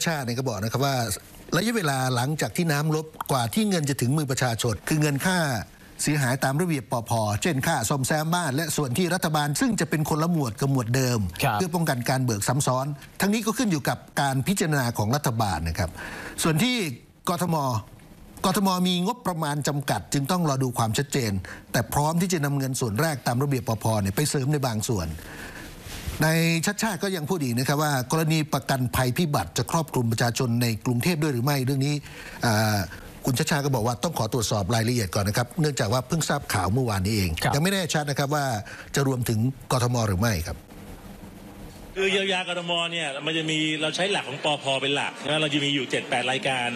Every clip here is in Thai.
ชาติเนี่ยก็บอกนะครับว่าระยะเวลาหลังจากที่น้ำลดกว่าที่เงินจะถึงมือประชาชนคือเงินค่าเสียหายตามระเบียบปภ.เช่นค่าซ่อมแซมบ้านและส่วนที่รัฐบาลซึ่งจะเป็นคนละหมวดกับหมวดเดิมเพื่อป้องกันการเบิกซ้ำซ้อนทั้งนี้ก็ขึ้นอยู่กับการพิจารณาของรัฐบาลนะครับส่วนที่กทมมีงบประมาณจำกัดจึงต้องรอดูความชัดเจนแต่พร้อมที่จะนำเงินส่วนแรกตามระเบียบปภ.ไปเสริมในบางส่วนในชัดชาติก็ยังพูดอีกนะครับว่ากรณีประกันภัยพิบัติจะครอบคลุมประชาชนในกรุงเทพด้วยหรือไม่เรื่องนี้คุณชัชชาติก็บอกว่าต้องขอตรวจสอบรายละเอียดก่อนนะครับเนื่องจากว่าเพิ่งทราบข่าวเมื่อวานนี้เองยังไม่แน่ชัดนะครับว่าจะรวมถึงกทมหรือไม่ครับคือเยียวยากทมเนี่ยมันจะมีเราใช้หลักของปภเป็นหลักนะเราจะมีอยู่7-8 รายการ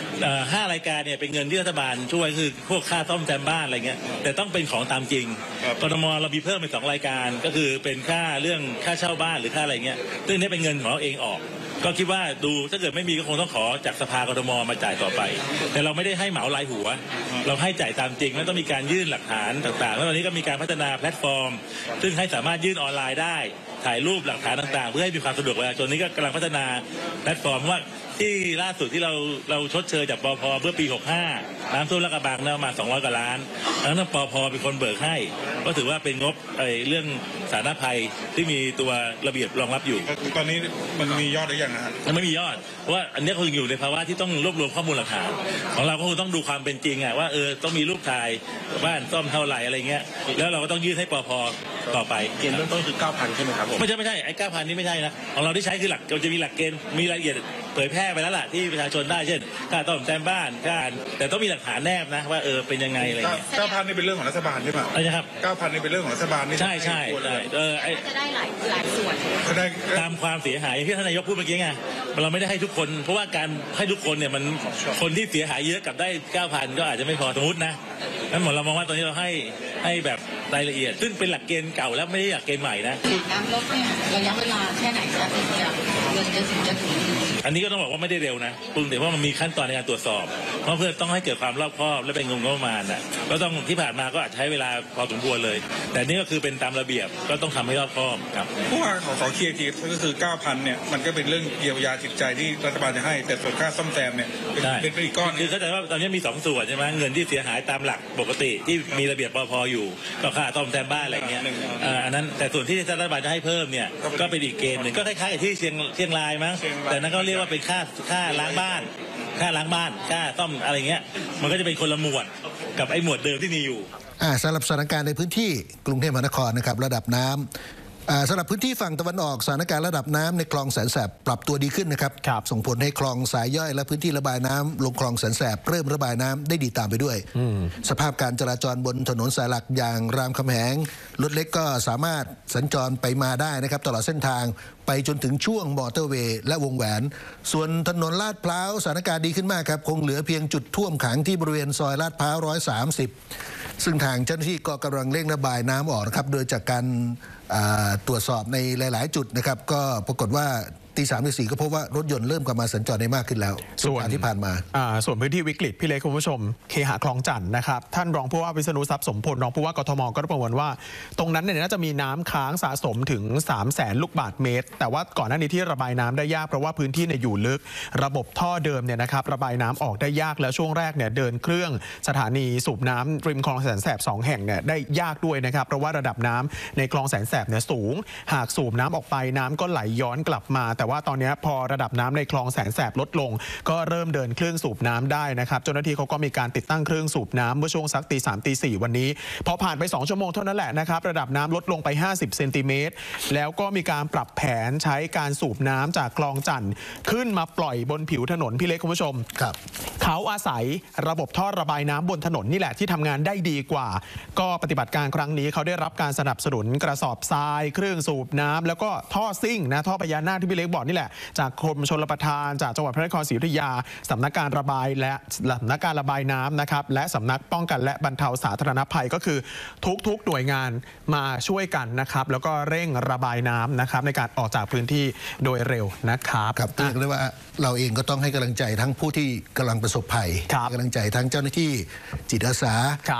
5 รายการเนี่ยเป็นเงินที่รัฐบาลช่วยคือพวกค่าซ่อมแซมบ้านอะไรเงี้ยแต่ต้องเป็นของตามจริงกทมเรามีเพิ่มเป็น2 รายการก็คือเป็นค่าเรื่องค่าเช่าบ้านหรือค่าอะไรเงี้ยซึ่งนี่เป็นเงินของเราเองออกก็คิดว่าดูถ้าเกิดไม่มีก็คงต้องขอจากสภากทมมาจ่ายต่อไปแต่เราไม่ได้ให้เหมารายหัวเราให้จ่ายตามจริงแล้วต้องมีการยื่นหลักฐานต่างๆแล้วตอนนี้ก็มีการพัฒนาแพลตฟอร์มซึ่งให้สามารถยื่นออนไลน์ได้ถ่ายรูปหลักฐานต่างๆเพื่อให้มีความสะดวกประชาชนนี้ก็กำลังพัฒนาแพลตฟอร์มว่าที่ล่าสุดที่เราชดเชยจากปภเมื่อปี65น้ำท่วมลาดกระบังเนี่ยมา200 กว่าล้านแล้วนั่นปภเป็นคนเบิกให้ก็ถือว่าเป็นงบเรื่องสาธารณภัยที่มีตัวระเบียบรองรับอยู่ตอนนี้มันมียอดหรือยังครับมันไม่มียอดเพราะว่าอันนี้คงอยู่ในภาวะที่ต้องรวบรวมข้อมูลหลักฐานของเราก็คงต้องดูความเป็นจริงว่าต้องมีรูปถ่ายบ้านซ่อมเท่าไหร่อะไรเงี้ยแล้วเราก็ต้องยื่นให้ปภต่อไปเกณฑ์เบื้องต้นคือ 9,000 ใช่ไหมครับผมไม่ใช่ไอ้ 9,000 นี่ไม่ใช่นะของเราที่ใช้คือหลักจะมีหลักเกณฑ์มีรายละเอียดเผยแพร่ไปแล้วล่ะที่ประชาชนได้เช่นค่าซ่อมแซมบ้านแต่ต้องมีหลักฐานแนบนะว่าเป็นยังไงอะไรเงี้ย 9,000 นี่เป็นเรื่องของรัฐบาลใช่ไหมใช่ครับ 9,000 นี่เป็นเรื่องของรัฐบาลนี่ใช่จะได้หลายส่วนตามความเสียหายที่ท่านนายกพูดเมื่อกี้ไงเราไม่ได้ให้ทุกคนเพราะว่าการให้ทุกคนเนี่ยมันคนที่เสียหายเยอะกับได้ 9,000 ก็อาจจะไม่พอสมมตินะนั้นหมดเรามองว่าตอนนี้เราให้แบบรายละเอียดซึ่งเป็นหลักเกณฑ์เก่าแล้วไม่ได้หลักเกณฑ์ใหม่นะน้ำลดเนี่ยระยะเวลาแค่ไหนจะถึงเงินจะถึงอันนี้ก็ต้องบอกว่าไม่ได้เร็วนะแต่ว่ามันมีขั้นตอนในการตรวจสอบเพราะเพื่อต้องให้เกิดความรอบคอบและเป็นงบประมาณก็ต้องที่ผ่านมาก็อาจใช้เวลาพอสมควรเลยแต่นี่ก็คือเป็นตามระเบียบก็ต้องทำให้รอบคอบครับผู้ว่าขอเคลียร์ทีก็คือ 9,000 เนี่ยมันก็เป็นเรื่องเยียวยาจิตใจที่รัฐบาลจะให้แต่ส่วนค่าซ่อมแซมเนี่ยเป็นอีกก้อนคือเข้าใจว่าตอนนี้มี2 ส่วนใช่ไหมเงินที่เสียหายตามหลักปกติที่มีระเบียบปภอยู่ก็ค่าซ่อมแซมบ้านอะไรเงี้ยอันนั้นแต่ส่วนที่รัฐบาลจะให้เพิ่มเนี่ยก็เป็นอีกเกณฑ์หนึ่งก็คล้ายๆกับที่เชียงรายมั้งแต่นั้นก็เรียกว่าเป็นค่าล้างบ้านค่าซ่อมอะไรเงี้ยมันก็จะเป็นคนละหมวดกับไอ้หมวดเดิมที่มีอยู่สำหรับสถานการณ์ในพื้นที่กรุงเทพมหานครนะครับระดับน้ำสำหรับพื้นที่ฝั่งตะวันออกสถานการณ์ระดับน้ำในคลองแสนแสบปรับตัวดีขึ้นนะครับส่งผลให้คลองสายย่อยและพื้นที่ระบายน้ำลงคลองแสนแสบเริ่มระบายน้ำได้ดีตามไปด้วยสภาพการจราจรบนถนนสายหลักอย่างรามคำแหงรถเล็กก็สามารถสัญจรไปมาได้นะครับตลอดเส้นทางไปจนถึงช่วงมอเตอร์เวย์และวงแหวนส่วนถนนลาดพร้าวสถานการณ์ดีขึ้นมากครับคงเหลือเพียงจุดท่วมขังที่บริเวณซอยลาดพร้าว130ซึ่งทางเจ้าหน้าที่ก็กำลังเร่งระบายน้ำออกนะครับโดยจากการตรวจสอบในหลายๆจุดนะครับก็ปรากฏว่าตี 3 ตี 4ก็พบว่ารถยนต์เริ่มกลับมาสัญจรได้มากขึ้นแล้วส่วนที่ผ่านมาส่วนพื้นที่วิกฤตพี่เล็กคุณผู้ชมเคหะคลองจันทน์นะครับท่านรองผู้ว่าวิษณุทรัพย์สมพลรองผู้ว่ากทมก็ประเมินว่าตรงนั้นเนี่ยน่าจะมีน้ำค้างสะสมถึง 300,000 ลูกบาศก์เมตรแต่ว่าก่อนหน้านี้ที่ระบายน้ำได้ยากเพราะว่าพื้นที่เนี่ยอยู่ลึกระบบท่อเดิมเนี่ยนะครับระบายน้ำออกได้ยากแล้วช่วงแรกเนี่ยเดินเครื่องสถานีสูบน้ำริมคลองแสนแสบ2 แห่งเนี่ยได้ยากด้วยนะครับเพราะว่าระดับน้ำในคลองแสนแสบเนี่ยสูงหากสูบน้ำออกไปน้ำก็ไหลย้อนกลับมาแต่ว่าตอนนี้พอระดับน้ำในคลองแสนแสบลดลงก็เริ่มเดินเครื่องสูบน้ำได้นะครับเจ้าหน้าที่เขาก็มีการติดตั้งเครื่องสูบน้ำเมื่อช่วงสักตี 3 ตี 4วันนี้พอผ่านไป2 ชั่วโมงเท่านั้นแหละนะครับระดับน้ำลดลงไป50 เซนติเมตรแล้วก็มีการปรับแผนใช้การสูบน้ำจากคลองจันทน์ขึ้นมาปล่อยบนผิวถนนพี่เล็กคุณผู้ชมครับเขาอาศัยระบบท่อระบายน้ำบนถนนนี่แหละที่ทำงานได้ดีกว่าก็ปฏิบัติการครั้งนี้เขาได้รับการสนับสนุนกระสอบทรายเครื่องสูบน้ำแล้วก็ท่อซิ่งนะท่อพญานาคที่พี่เล็กบอกนี่แหละจากกรมชลประทานจากจังหวัดพระนครศรีอยุธยาสำนักการระบายและสำนักการระบายน้ำนะครับและสำนักป้องกันและบรรเทาสาธารณภัยก็คือทุกหน่วยงานมาช่วยกันนะครับแล้วก็เร่งระบายน้ำนะครับในการออกจากพื้นที่โดยเร็วนะครับครับเรียกได้ว่าเราเองก็ต้องให้กำลังใจทั้งผู้ที่กำลังประสบภัยกำลังใจทั้งเจ้าหน้าที่จิตอาสา